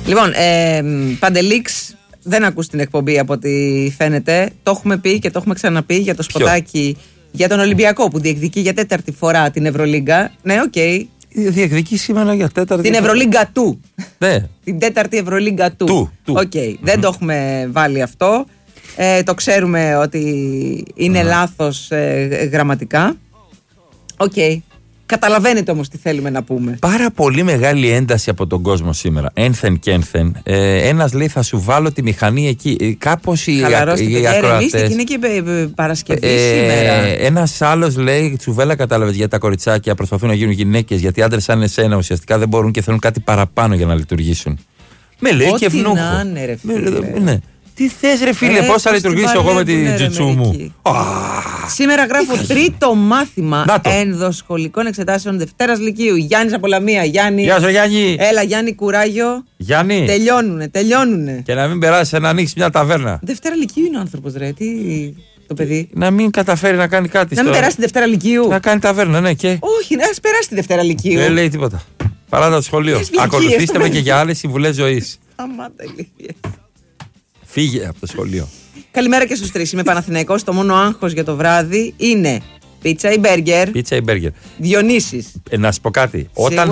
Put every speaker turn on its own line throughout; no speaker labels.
Λοιπόν, Παντελήξ, δεν ακούς την εκπομπή από ό,τι φαίνεται. Το έχουμε πει και το έχουμε ξαναπεί για το σποτάκι για τον Ολυμπιακό που διεκδικεί για 4η φορά την Ευρωλίγκα. Ναι, οκ.
Διεκδικεί σήμερα για 4η.
Την Ευρωλίγκα του.
Ναι.
Την 4η Ευρωλίγκα του. Οκ. Δεν το έχουμε βάλει αυτό. Το ξέρουμε ότι είναι λάθος γραμματικά. Οκ. Καταλαβαίνετε όμως τι θέλουμε να πούμε.
Πάρα πολύ μεγάλη ένταση από τον κόσμο σήμερα. Ένθεν και ένθεν. Ένας λέει θα σου βάλω τη μηχανή εκεί. Κάπως οι ακροατές.
Είναι και Παρασκευή σήμερα.
Ένας άλλος λέει τσουβέλα, κατάλαβες, για τα κοριτσάκια προσπαθούν να γίνουν γυναίκες. Γιατί άντρες σαν εσένα ουσιαστικά δεν μπορούν και θέλουν κάτι παραπάνω για να λειτουργήσουν. Με λέει και ευνούχο. Ναι. Τι θες ρε φίλε, πώς θα λειτουργήσω εγώ με τη τζουτσού μου.
Σήμερα γράφω τρίτο μάθημα ενδοσχολικών εξετάσεων Δευτέρας Λυκείου. Γιάννης από Λαμία. Γιάννη.
Γεια σου Γιάννη.
Έλα Γιάννη, κουράγιο.
Γιάννη.
Τελειώνουνε.
Και να μην περάσει να ανοίξει μια ταβέρνα.
Δευτέρα Λυκείου είναι ο άνθρωπος ρε, τι το παιδί.
Να μην καταφέρει να κάνει κάτι.
Να μην περάσει τη Δευτέρα Λυκείου.
Να κάνει ταβέρνα, ναι και.
Όχι, ας περάσει τη Δευτέρα Λυκείου.
Δεν λέει τίποτα. Παράτα το σχολείο. Ακολουθήστε με και για άλλες συμβουλές ζωής.
Αμάτα ηλίθεια.
Φύγε από το σχολείο.
Καλημέρα και στους τρεις. Είμαι Παναθηναϊκός. Το μόνο άγχος για το βράδυ είναι πίτσα ή μπέργκερ.
Πίτσα ή μπέργκερ.
Διονύσης.
Να σου πω κάτι.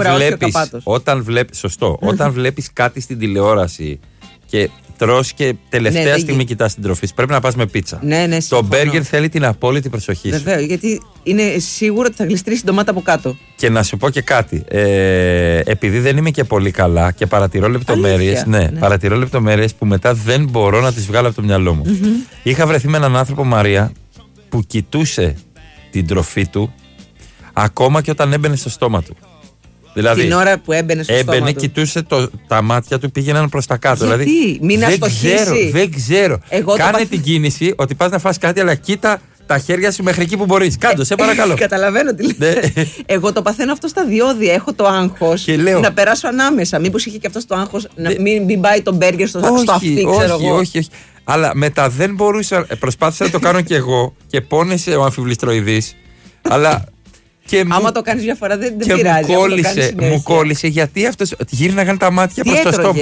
Όταν βλέπεις, σωστό, όταν βλέπεις κάτι στην τηλεόραση και τρως και τελευταία στιγμή κοιτάς την τροφή, πρέπει να πας με πίτσα.
Ναι,
το μπέργκερ θέλει την απόλυτη προσοχή σου.
Βεβαίως, γιατί είναι σίγουρο ότι θα γλιστρήσει την ντομάτα από κάτω.
Και να σου πω και κάτι. Επειδή δεν είμαι και πολύ καλά και παρατηρώ λεπτομέρειες. Ναι, παρατηρώ λεπτομέρειες που μετά δεν μπορώ να τις βγάλω από το μυαλό μου. Είχα βρεθεί με έναν άνθρωπο, Μαρία, που κοιτούσε την τροφή του ακόμα και όταν έμπαινε στο στόμα του. Δηλαδή,
την ώρα που έμπαινε στο στόμα του.
Κοιτούσε τα μάτια του, πήγαιναν προς τα κάτω.
Γιατί,
δηλαδή,
μην αστοχήσει.
Δεν ξέρω. Κάνε την κίνηση ότι πας να φας κάτι, αλλά κοίτα τα χέρια σου μέχρι εκεί που μπορείς. Κάντο, σε παρακαλώ.
Καταλαβαίνω τι λέει. Εγώ το παθαίνω αυτό στα διόδια. Έχω το άγχος να περάσω ανάμεσα. Μήπως είχε και αυτό το άγχος να μην πάει το μπέργκερ στο αυτί, ξέρω εγώ.
Όχι. Αλλά μετά δεν μπορούσα. Προσπάθησα να το κάνω κι εγώ και πόνεσε ο αμφιβληστροειδής. Αλλά.
Άμα το κάνεις μια φορά δεν πειράζει.
Μου κόλλησε γιατί αυτός γύρναγαν τα μάτια προς το στόμα.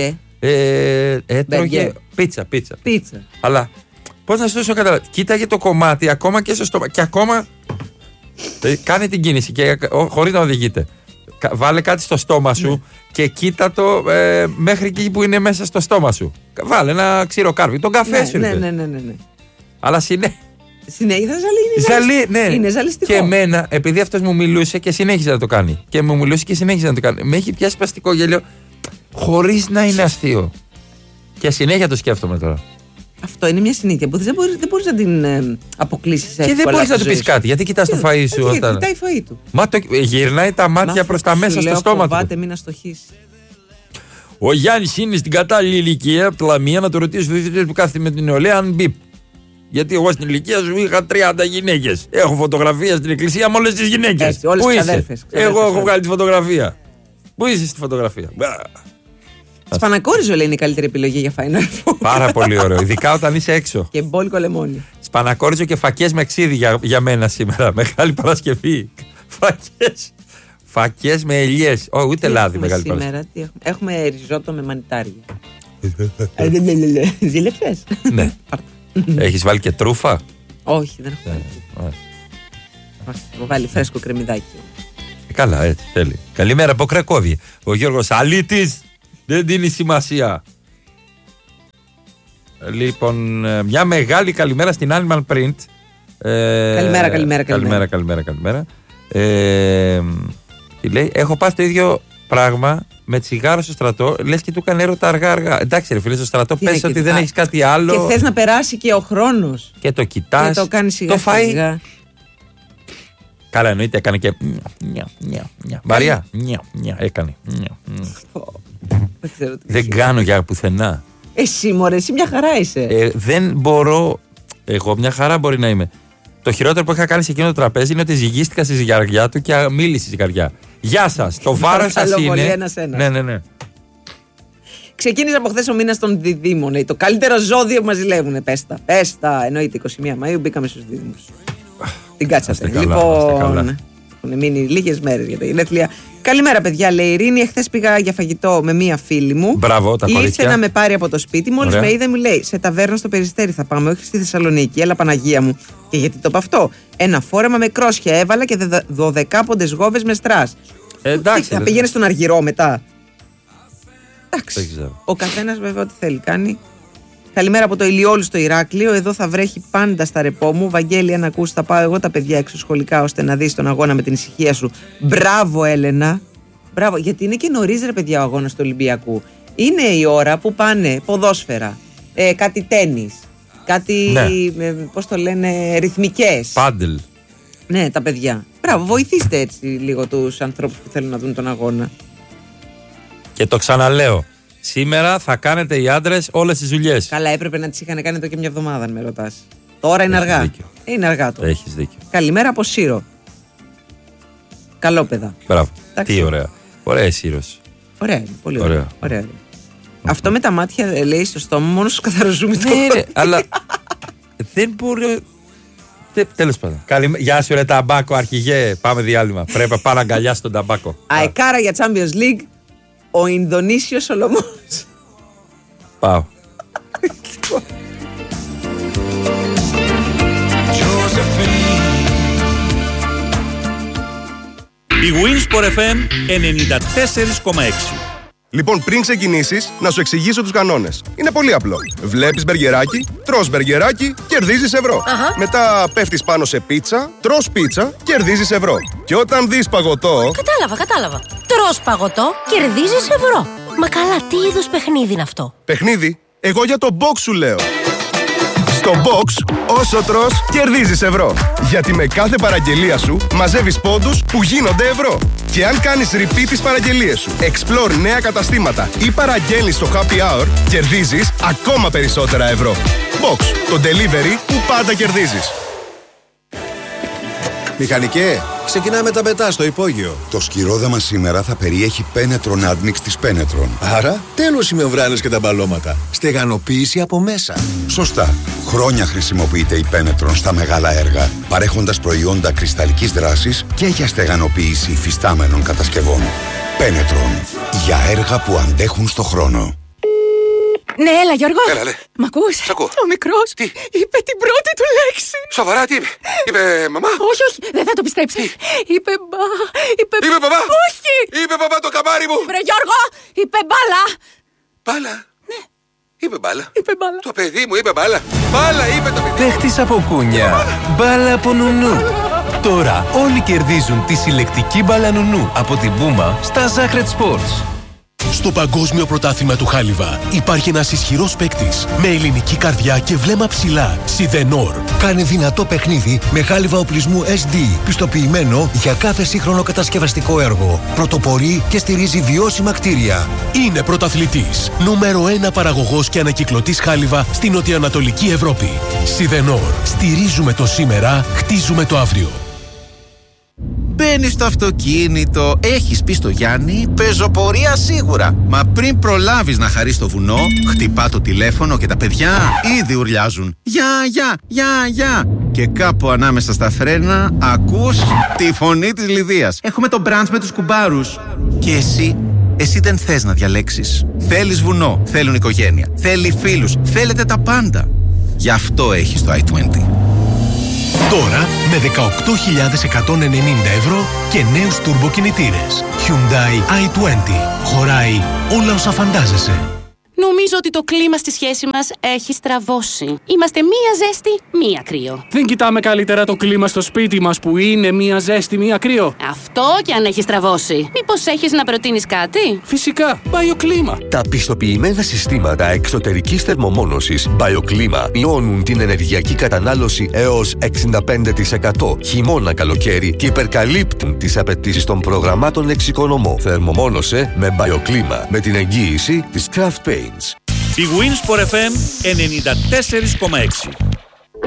Έτρωγε πίτσα. Αλλά πώς να σου δώσω καταλάβει. Κοίταγε το κομμάτι ακόμα και στο στόμα. Και ακόμα κάνει την κίνηση και χωρίς να οδηγείται. Βάλε κάτι στο στόμα σου και κοίτα το μέχρι εκεί που είναι μέσα στο στόμα σου. Βάλε ένα ξηροκάρβι. Τον καφέ σου.
Ναι.
Αλλά
συνέχιζα είναι ζαλιστικό.
Και εμένα, επειδή αυτός μου μιλούσε και συνέχιζε να το κάνει. Και μου μιλούσε και συνέχιζε να το κάνει. Με έχει πιάσει παστικό γέλιο χωρίς να είναι αστείο. Και συνέχεια το σκέφτομαι τώρα.
Αυτό είναι μια συνήθεια που δεν μπορείς να την αποκλείσεις εύκολα.
Και δεν μπορείς να του πεις κάτι. Γιατί κοιτάς το φαΐ σου όταν.
Κοιτάει φαΐ του.
Μα γυρνάει τα μάτια προς τα μέσα στο στόμα του.
Φοβάται μην αστοχίσει.
Ο Γιάννης είναι στην κατάλληλη ηλικία από τη Λαμία να το ρωτήσει στους διευθυντές που κάθεται με την νεολαία αν μπει. Γιατί εγώ στην ηλικία σου είχα 30 γυναίκες. Έχω φωτογραφία στην εκκλησία με όλες τις γυναίκες.
Πού είσαι?
Ξαδέρφες, εγώ έχω βγάλει τη φωτογραφία. Πού είσαι στη φωτογραφία?
Σπανακόριζο λέει είναι η καλύτερη επιλογή για Final Four.
Πάρα πολύ ωραίο. Ειδικά όταν είσαι έξω.
Και μπόλικο λεμόνι.
Σπανακόριζο και φακές με ξύδι για μένα σήμερα. Μεγάλη Παρασκευή. Φακές με ελιές. Ούτε λάδι μεγάλη Παρασκευή.
Έχουμε ριζότο με μανιτάρια. Ζήλεψες?
Ναι. Έχεις βάλει και τρούφα?
Όχι, δεν έχω βάλει. Έχω βάλει φρέσκο κρεμμυδάκι.
Καλά, έτσι θέλει. Καλημέρα από Κρακόβι. Ο Γιώργος Αλίτης δεν δίνει σημασία. Λοιπόν, μια μεγάλη καλημέρα στην Animal Print. Καλημέρα. Τι λέει, έχω πάθει το ίδιο πράγμα με τσιγάρο στο στρατό, λες και του έκανε έρωτα αργά. Εντάξει ρε φίλε, στο στρατό πες ότι δεν έχεις κάτι άλλο.
Και θες να περάσει και ο χρόνος.
Και το κοιτάς.
Και το κάνεις σιγά.
Το φάει. Καλά, εννοείται, έκανε και. Μαρία, έκανε. Δεν κάνω για πουθενά.
Εσύ μωρέ, εσύ μια χαρά είσαι.
Δεν μπορώ. Εγώ μια χαρά μπορεί να είμαι. Το χειρότερο που είχα κάνει σε εκείνο το τραπέζι είναι ότι ζυγίστηκα στη ζυγαριά του και μίλησε η ζυγαριά. Γεια σας, το βάρος σας είναι. Ναι.
Ξεκίνησε από χθες ο μήνας των διδήμων. Το καλύτερο ζώδιο που μας ζηλεύουνε. Πέστα. Εννοείται 21 Μαΐου μπήκαμε στους δίδυμους. Την κάτσατε. Λοιπόν, έχουν μείνει λίγες μέρες για τα γενέθλια Καλημέρα, παιδιά, λέει η Ειρήνη. Εχθές πήγα για φαγητό με μία φίλη μου.
Μπράβο, τα κορίτσια.
Ήρθε να με πάρει από το σπίτι. Μόλις με είδε, μου λέει: σε ταβέρνα στο Περιστέρι θα πάμε, όχι στη Θεσσαλονίκη. Έλα, Παναγία μου. Και γιατί το είπα αυτό? Ένα φόρεμα με κρόσια έβαλα και 12 πόντες γόβες με στρας.
Εντάξει.
Θα πήγαινε στον Αργυρό μετά. Εντάξει. Ο καθένας βέβαια ό,τι θέλει κάνει. Καλημέρα από το Ηλιόλου στο Ηράκλειο. Εδώ θα βρέχει πάντα στα ρεπό μου. Βαγγέλη, αν ακούς, θα πάω εγώ τα παιδιά εξωσχολικά ώστε να δεις τον αγώνα με την ησυχία σου. Μπράβο, Έλενα. Μπράβο, γιατί είναι και νωρίς, ρε παιδιά, ο αγώνας του Ολυμπιακού. Είναι η ώρα που πάνε ποδόσφαιρα, κάτι τένις, κάτι, πώς το λένε, ρυθμικές.
Πάντελ.
Ναι, τα παιδιά. Μπράβο, βοηθήστε έτσι λίγο τους ανθρώπους που θέλουν να δουν τον αγώνα.
Και το ξαναλέω. Σήμερα θα κάνετε οι άντρες όλες τις δουλειές.
Καλά, έπρεπε να τις είχαν κάνει εδώ και μια εβδομάδα, αν με ρωτάς. Τώρα είναι αργά.
Δίκιο.
Είναι αργά τώρα.
Έχεις δίκιο.
Καλημέρα από Σύρο. Καλόπαιδα.
Μπράβο. Τι ωραία. Ωραία η Σύρος.
Ωραία, πολύ ωραία. Αυτό με τα μάτια, λέει, στο στόμα, μόνο στους καθαροζούμε το χώρο.
Αλλά δεν μπορεί. Τέλος πάντων. Γεια σου, ρε Ταμπάκο, αρχηγέ. Πάμε διάλειμμα. Πρέπει να πάω να αγκαλιάσω τον Ταμπάκο.
Αεκάρα για Champions League. Ο Ινδονήσιος Σολομός.
Πάω.
Η Winsport FM 94,6.
Λοιπόν, πριν ξεκινήσεις, να σου εξηγήσω τους κανόνες. Είναι πολύ απλό. Βλέπεις μπεργκεράκι, τρως μπεργκεράκι, κερδίζεις ευρώ. Μετά πέφτεις πάνω σε πίτσα, τρως πίτσα, κερδίζεις ευρώ. Και όταν δεις παγωτό...
Κατάλαβα. Τρως παγωτό, κερδίζεις ευρώ. Μα καλά, τι είδους παιχνίδι είναι αυτό?
Παιχνίδι? Εγώ για το box σου λέω. Στο box, όσο τρως, κερδίζεις ευρώ. Γιατί με κάθε παραγγελία σου μαζεύεις πόντους που γίνονται ευρώ. Και αν κάνεις repeat τις παραγγελίες σου, explore νέα καταστήματα ή παραγγέλνεις στο happy hour, κερδίζεις ακόμα περισσότερα ευρώ. Box, το delivery που πάντα κερδίζεις.
Μηχανικέ, ξεκινάμε τα πετά στο υπόγειο.
Το σκυρόδεμα σήμερα θα περιέχει Penetron Admix της Penetron.
Άρα, τέλος οι μεμβράνες και τα μπαλώματα. Στεγανοποίηση από μέσα.
Σωστά. Χρόνια χρησιμοποιείται η Penetron στα μεγάλα έργα, παρέχοντας προϊόντα κρυσταλλικής δράσης και για στεγανοποίηση υφιστάμενων κατασκευών. Penetron. Για έργα που αντέχουν στο χρόνο.
Ναι, έλα Γιώργο.
Έλα, ναι.
Μ' ακούς?
Σ' ακούω.
Ο μικρός
Τι?
είπε την πρώτη του λέξη.
Σοβαρά, τι είπε? Είπε μαμά?
Όχι, δεν θα το πιστέψεις. Είπε
μπαμπά?
Όχι.
Είπε μπαμπά το καμάρι μου.
Βρε Γιώργο, είπε μπάλα.
Μπάλα?
Ναι.
Είπε μπάλα.
Είπε μπάλα.
Το παιδί μου είπε μπάλα. Μπάλα είπε το παιδί.
Παίχτης από κούνια. Μπάλα από νουνού. Τώρα όλοι κερδίζουν τη συλλεκτική μπάλα νουνού από την Puma στα Sacred Sports.
Στο Παγκόσμιο Πρωτάθλημα του Χάλιβα υπάρχει ένας ισχυρός παίκτης με ελληνική καρδιά και βλέμμα ψηλά. Σιδενόρ.
Κάνει δυνατό παιχνίδι με χάλιβα οπλισμού SD, πιστοποιημένο για κάθε σύγχρονο κατασκευαστικό έργο. Πρωτοπορεί και στηρίζει βιώσιμα κτίρια.
Είναι πρωταθλητής. Νούμερο 1 παραγωγός και ανακυκλωτής χάλιβα στην νοτιοανατολική Ευρώπη. Σιδενόρ. Στηρίζουμε το σήμερα, χτίζουμε το αύριο.
Μπαίνεις στο αυτοκίνητο, έχεις πει στο Γιάννη, πεζοπορία σίγουρα. Μα πριν προλάβεις να χαρείς το βουνό, χτυπά το τηλέφωνο και τα παιδιά ήδη ουρλιάζουν. Γεια. Και κάπου ανάμεσα στα φρένα ακούς τη φωνή της Λιδίας. Έχουμε το μπραντς με τους κουμπάρους. Και εσύ δεν θες να διαλέξεις. Θέλεις βουνό, θέλουν οικογένεια, θέλει φίλους, θέλετε τα πάντα. Γι' αυτό έχεις το i20.
Τώρα με 18.190 ευρώ και νέους τουρμποκινητήρες. Hyundai i20. Χωράει όλα όσα φαντάζεσαι.
Νομίζω ότι το κλίμα στη σχέση μας έχει στραβώσει. Είμαστε μία ζέστη, μία κρύο.
Δεν κοιτάμε καλύτερα το κλίμα στο σπίτι μας που είναι μία ζέστη, μία κρύο?
Αυτό και αν έχει στραβώσει. Μήπως έχεις να προτείνεις κάτι?
Φυσικά, BioClima.
Τα πιστοποιημένα συστήματα εξωτερικής θερμομόνωσης BioClima μειώνουν την ενεργειακή κατανάλωση έως 65% χειμώνα-καλοκαίρι και υπερκαλύπτουν τις απαιτήσεις των προγραμμάτων εξοικονομώ. Θερμομόνωσε με BioClima με την εγγύηση της Craft Paints.
Η Winsport FM 94,6.